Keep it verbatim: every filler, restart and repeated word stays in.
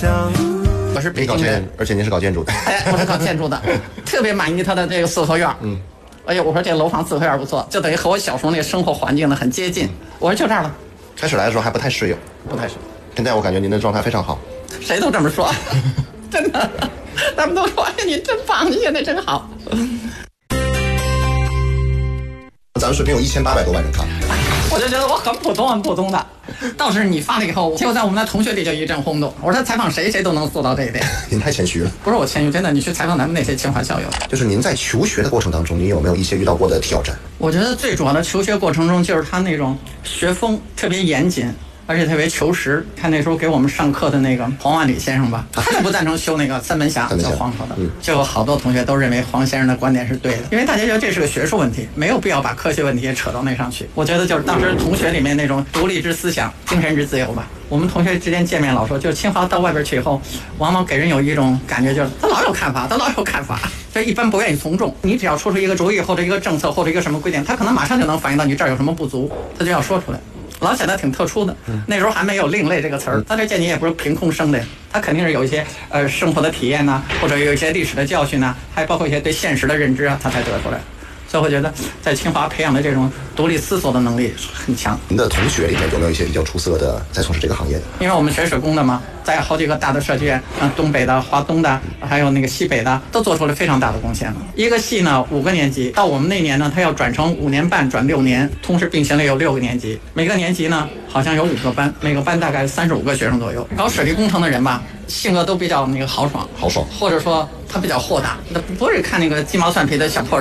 想。 我是北京人， 而且您是搞建筑的。 哎，我是搞建筑的，特别满意他的这个四合院。嗯，哎呀，我说这楼房四合院不错，就等于和我小时候那个生活环境呢很接近。我说就这样了。 开始来的时候还不太适应， 不太适应。 现在我感觉您的状态非常好。 谁都这么说，真的，他们都说哎你真棒，你现在真好。 咱们水平有一千八百多万人看， 我就觉得我很普通很普通的，倒是你发了以后，结果在我们的同学里就一阵轰动。我说他采访谁谁都能做到这一点。 您太谦虚了。 不是我谦虚，真的，你去采访咱们那些清华校友， 就是您在求学的过程当中，您有没有一些遇到过的挑战？ 我觉得最主要的求学过程中，就是他那种学风特别严谨，而且特别求实。看那时候给我们上课的那个黄万里先生吧，他就不赞成修那个三门峡叫黄河的，嗯，就有好多同学都认为黄先生的观点是对的，因为大家觉得这是个学术问题，没有必要把科学问题也扯到那上去。我觉得就是当时同学里面那种独立之思想、精神之自由吧。我们同学之间见面老说，就是清华到外边去以后，往往给人有一种感觉，就是他老有看法，他老有看法，所以一般不愿意从众。你只要说出一个主意或者一个政策或者一个什么规定，他可能马上就能反映到你这儿有什么不足，他就要说出来。老显得挺特殊的，那时候还没有另类这个词儿，他这见你也不是凭空生的，他肯定是有一些呃生活的体验呐、啊，或者有一些历史的教训呐、啊，还包括一些对现实的认知啊，他才得出来。所以我觉得在清华培养的这种独立思索的能力很强。 您的同学里面有没有一些比较出色的在从事这个行业的？ 因为我们学水工的嘛，在好几个大的设计院，像东北的、华东的，还有那个西北的，都做出了非常大的贡献了。一个系呢五个年级，到我们那年呢，它要转成五年半转六年，同时并行了有六个年级，每个年级呢好像有五个班，每个班大概三十五个学生左右。搞水利工程的人吧，性格都比较那个豪爽， 豪爽， 或者说他比较豁达，他不是看那个鸡毛蒜皮的小破